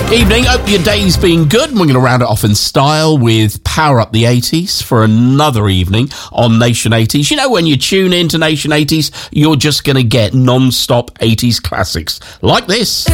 Evening, hope your day's been good. We're going to round it off in style with Power Up the 80s for another evening on Nation 80s. You know, when you tune in to Nation 80s, you're just going to get non-stop 80s classics like this.